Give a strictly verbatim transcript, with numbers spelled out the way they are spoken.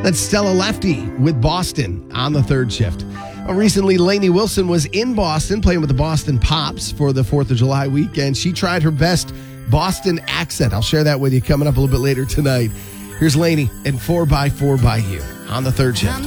That's Stella Lefty with Boston on the third shift. Well, recently, Lainey Wilson was in Boston playing with the Boston Pops for the fourth of July weekend. She tried her best Boston accent. I'll share that with you coming up a little bit later tonight. Here's Lainey and four by four by You on the third shift.